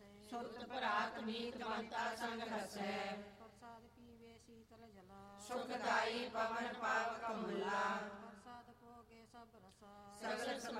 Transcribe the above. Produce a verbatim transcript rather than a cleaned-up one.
ਸੁਤ ਭਰਾਤ ਮੀਤ ਮੰਤਾ ਸੰਗ ਹਸੈ। ਪ੍ਰਸਾਦ ਪੀਵੇ ਸੀਤਲ ਜਲਾ, ਸੁਖਦਾਈ ਪਵਨ ਪਾ